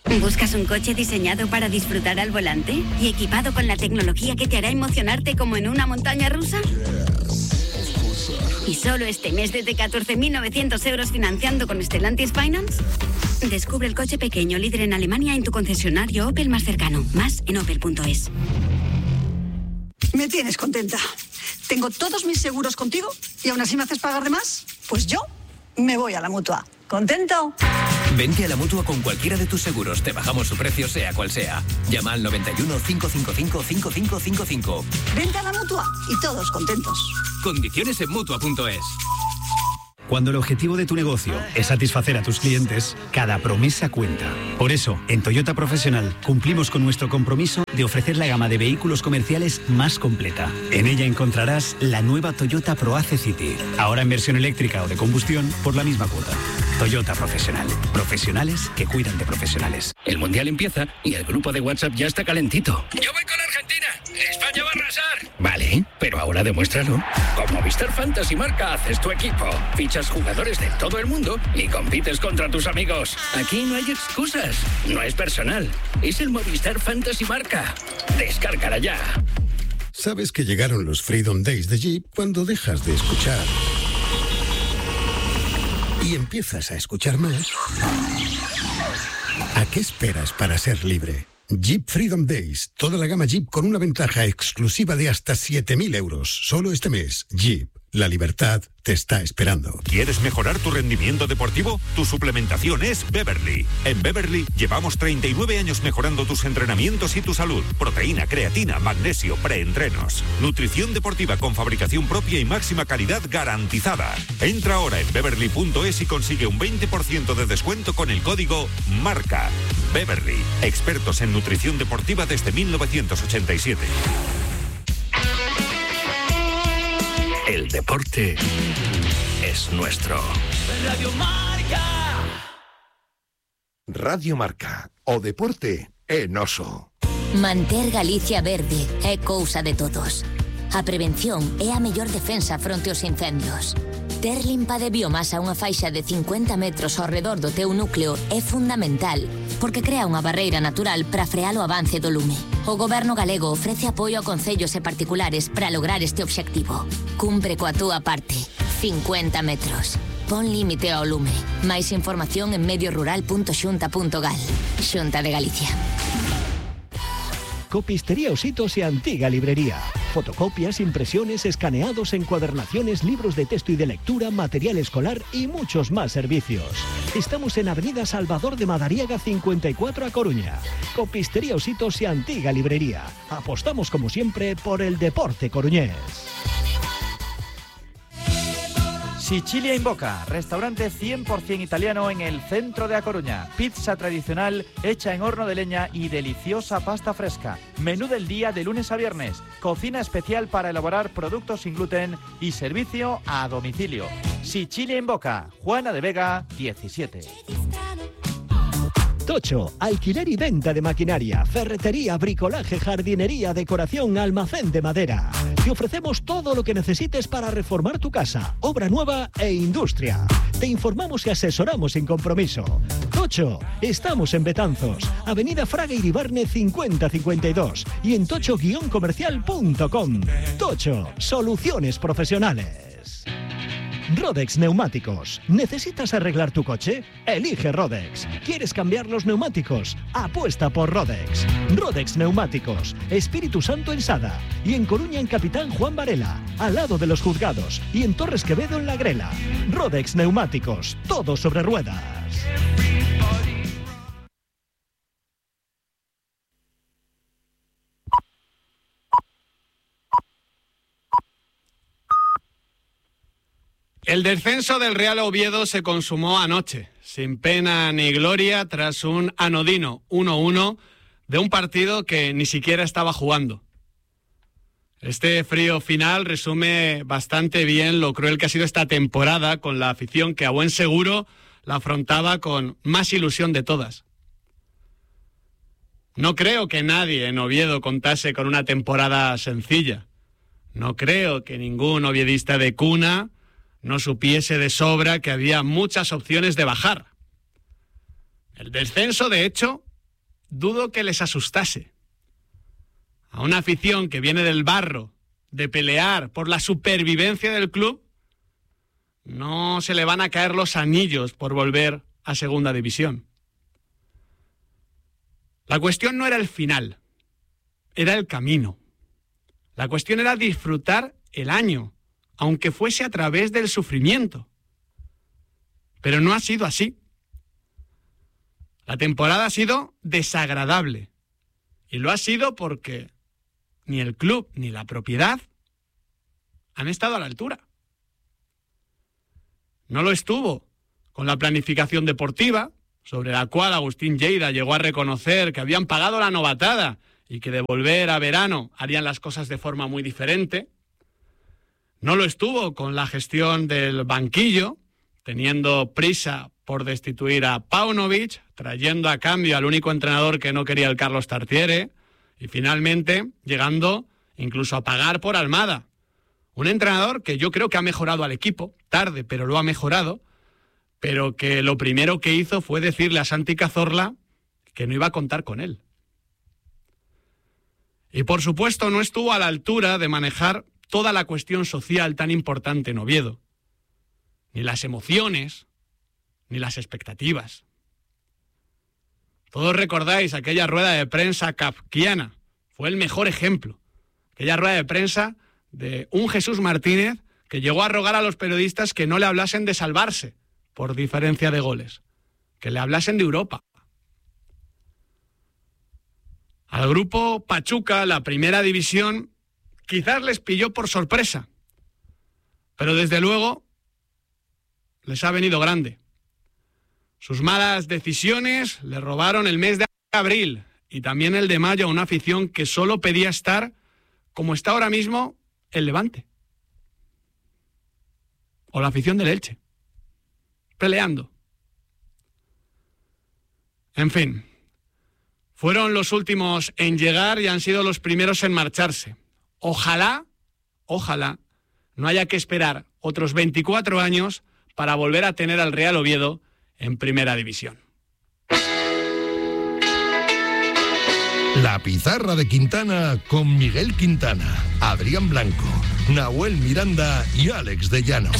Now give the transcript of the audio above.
¿Buscas un coche diseñado para disfrutar al volante y equipado con la tecnología que te hará emocionarte como en una montaña rusa? ¿Y solo este mes desde 14.900 euros financiando con Stellantis Finance? Descubre el coche pequeño líder en Alemania en tu concesionario Opel más cercano. Más en opel.es. Me tienes contenta. Tengo todos mis seguros contigo y aún así me haces pagar de más. Pues yo me voy a la Mutua. ¿Contento? Vente a la Mutua con cualquiera de tus seguros. Te bajamos su precio sea cual sea. Llama al 91 555 5555. Vente a la Mutua y todos contentos. Condiciones en Mutua.es. Cuando el objetivo de tu negocio es satisfacer a tus clientes, cada promesa cuenta. Por eso, en Toyota Profesional cumplimos con nuestro compromiso de ofrecer la gama de vehículos comerciales más completa. En ella encontrarás la nueva Toyota ProAce City, ahora en versión eléctrica o de combustión por la misma cuota. Toyota Profesional. Profesionales que cuidan de profesionales. El Mundial empieza y el grupo de WhatsApp ya está calentito. ¡Yo voy con Argentina! ¡España va a arrasar! Vale, pero ahora demuéstralo. Con Movistar Fantasy Marca haces tu equipo. Fichas jugadores de todo el mundo y compites contra tus amigos. Aquí no hay excusas. No es personal. Es el Movistar Fantasy Marca. Descárgala ya. ¿Sabes que llegaron los Freedom Days de Jeep cuando dejas de escuchar y empiezas a escuchar más? ¿A qué esperas para ser libre? Jeep Freedom Days. Toda la gama Jeep con una ventaja exclusiva de hasta 7.000 euros. Solo este mes. Jeep. La libertad te está esperando. ¿Quieres mejorar tu rendimiento deportivo? Tu suplementación es Beverly. En Beverly llevamos 39 años mejorando tus entrenamientos y tu salud. Proteína, creatina, magnesio, preentrenos. Nutrición deportiva con fabricación propia y máxima calidad garantizada. Entra ahora en beverly.es y consigue un 20% de descuento con el código MARCA. Beverly, expertos en nutrición deportiva desde 1987. El deporte es nuestro. Radio Marca. Radio Marca. O deporte é noso. Manter Galicia verde é cousa de todos. A prevención é a mellor defensa fronte aos incendios. Ter limpa de biomasa unha faixa de 50 metros ao redor do teu núcleo é fundamental, porque crea unha barreira natural para frear o avance do lume. O Goberno galego ofrece apoio a concellos e particulares para lograr este obxectivo. Cumpre coa túa parte. 50 metros. Pon límite ao lume. Máis información en mediorural.xunta.gal. Xunta de Galicia. Copistería Ositos y Antiga Librería. Fotocopias, impresiones, escaneados, encuadernaciones, libros de texto y de lectura, material escolar y muchos más servicios. Estamos en Avenida Salvador de Madariaga 54 a Coruña. Copistería Ositos y Antiga Librería. Apostamos como siempre por el deporte coruñés. Sicilia in Boca, restaurante 100% italiano en el centro de A Coruña. Pizza tradicional hecha en horno de leña y deliciosa pasta fresca. Menú del día de lunes a viernes. Cocina especial para elaborar productos sin gluten y servicio a domicilio. Sicilia in Boca, Juana de Vega, 17. Tocho, alquiler y venta de maquinaria, ferretería, bricolaje, jardinería, decoración, almacén de madera. Te ofrecemos todo lo que necesites para reformar tu casa, obra nueva e industria. Te informamos y asesoramos sin compromiso. Tocho, estamos en Betanzos, Avenida Fraga Iribarne 5052 y en tocho-comercial.com. Tocho, soluciones profesionales. Rodex Neumáticos. ¿Necesitas arreglar tu coche? Elige Rodex. ¿Quieres cambiar los neumáticos? Apuesta por Rodex. Rodex Neumáticos. Espíritu Santo en Sada. Y en Coruña en Capitán Juan Varela. Al lado de los juzgados. Y en Torres Quevedo en La Grela. Rodex Neumáticos. Todo sobre ruedas. El descenso del Real Oviedo se consumó anoche, sin pena ni gloria, tras un anodino 1-1 de un partido que ni siquiera estaba jugando. Este frío final resume bastante bien lo cruel que ha sido esta temporada, con la afición que a buen seguro la afrontaba con más ilusión de todas. No creo que nadie en Oviedo contase con una temporada sencilla. No creo que ningún oviedista de cuna no supiese de sobra que había muchas opciones de bajar. El descenso, de hecho, dudo que les asustase. A una afición que viene del barro de pelear por la supervivencia del club, no se le van a caer los anillos por volver a segunda división. La cuestión no era el final, era el camino. La cuestión era disfrutar el año, aunque fuese a través del sufrimiento. Pero no ha sido así. La temporada ha sido desagradable. Y lo ha sido porque ni el club ni la propiedad han estado a la altura. No lo estuvo con la planificación deportiva, sobre la cual Agustín Lleida llegó a reconocer que habían pagado la novatada y que de volver a verano harían las cosas de forma muy diferente. No lo estuvo con la gestión del banquillo, teniendo prisa por destituir a Paunovic, trayendo a cambio al único entrenador que no quería el Carlos Tartiere, y finalmente llegando incluso a pagar por Almada. Un entrenador que yo creo que ha mejorado al equipo, tarde, pero lo ha mejorado, pero que lo primero que hizo fue decirle a Santi Cazorla que no iba a contar con él. Y por supuesto no estuvo a la altura de manejar toda la cuestión social tan importante en Oviedo. Ni las emociones, ni las expectativas. Todos recordáis aquella rueda de prensa kafkiana. Fue el mejor ejemplo. Aquella rueda de prensa de un Jesús Martínez que llegó a rogar a los periodistas que no le hablasen de salvarse por diferencia de goles, que le hablasen de Europa. Al grupo Pachuca, la primera división, quizás les pilló por sorpresa, pero desde luego les ha venido grande. Sus malas decisiones le robaron el mes de abril y también el de mayo a una afición que solo pedía estar como está ahora mismo el Levante. O la afición del Elche. Peleando. En fin, fueron los últimos en llegar y han sido los primeros en marcharse. Ojalá no haya que esperar otros 24 años para volver a tener al Real Oviedo en primera división. La Pizarra de Quintana con Miguel Quintana, Adrián Blanco, Nahuel Miranda y Alex de Llano.